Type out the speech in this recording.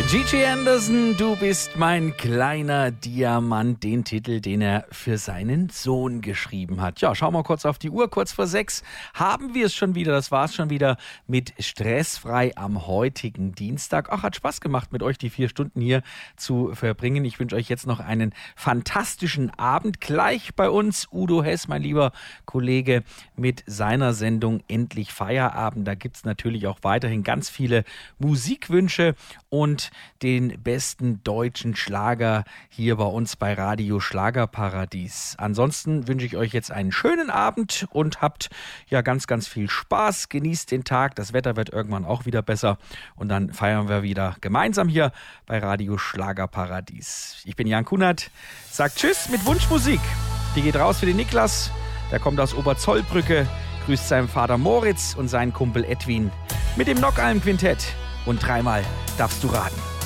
Gigi Anderson, du bist mein kleiner Diamant, den Titel, den er für seinen Sohn geschrieben hat. Ja, schauen wir kurz auf die Uhr, kurz vor 6 haben wir es schon wieder, das war es schon wieder mit Stressfrei am heutigen Dienstag. Ach, hat Spaß gemacht, mit euch die 4 Stunden hier zu verbringen. Ich wünsche euch jetzt noch einen fantastischen Abend. Gleich bei uns Udo Hess, mein lieber Kollege, mit seiner Sendung Endlich Feierabend. Da gibt es natürlich auch weiterhin ganz viele Musikwünsche und den besten deutschen Schlager hier bei uns bei Radio Schlagerparadies. Ansonsten wünsche ich euch jetzt einen schönen Abend und habt ja ganz, ganz viel Spaß. Genießt den Tag, das Wetter wird irgendwann auch wieder besser und dann feiern wir wieder gemeinsam hier bei Radio Schlagerparadies. Ich bin Jan Kunert, sagt Tschüss mit Wunschmusik. Die geht raus für den Niklas, der kommt aus Oberzollbrücke, grüßt seinen Vater Moritz und seinen Kumpel Edwin mit dem Nockalm-Quintett. Und 3-mal darfst du raten.